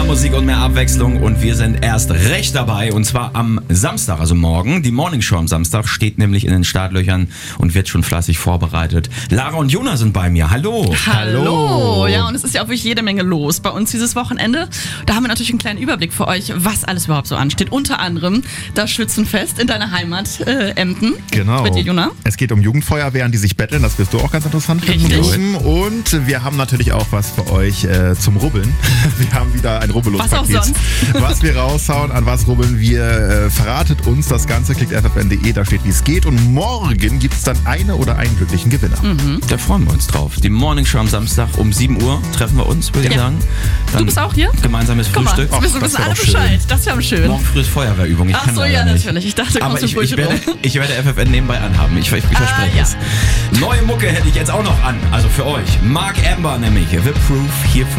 Musik und mehr Abwechslung und wir sind erst recht dabei und zwar am Samstag, also morgen. Die Morning Show am Samstag steht nämlich in den Startlöchern und wird schon fleißig vorbereitet. Lara und Jonas sind bei mir. Hallo. Hallo. Ja, und es ist ja auch wirklich jede Menge los bei uns dieses Wochenende. Da haben wir natürlich einen kleinen Überblick für euch, was alles überhaupt so ansteht. Unter anderem das Schützenfest in deiner Heimat Emden. Genau. Mit dir, Jonas. Es geht um Jugendfeuerwehren, die sich betteln. Das wirst du auch ganz interessant finden. Richtig. Und wir haben natürlich auch was für euch zum Rubbeln. Wir haben wieder ein Rubbellos-Paket. Was auch sonst. Was wir raushauen, an was rubbeln wir. Verratet uns das Ganze. Klickt ffn.de, da steht, wie es geht. Und morgen gibt es dann eine oder einen glücklichen Gewinner. Da freuen wir uns drauf. Die Morning Show am Samstag um 7 Uhr treffen wir uns, würde ich sagen. Dann Du bist auch hier? Gemeinsames Guck mal, Frühstück. jetzt wissen das wär alle doch schön. Bescheid. Das wäre schön. Morgen früh ist Feuerwehrübung. Ich Ach kann so, leider ja, nicht. natürlich. Ich dachte, Aber kommst du ich Bullshit rum. werde FFN nebenbei anhaben. Ich verspreche ja. es. Neue Mucke hätte ich jetzt auch noch an. Also für euch. Mark Amber nämlich. The Proof hier für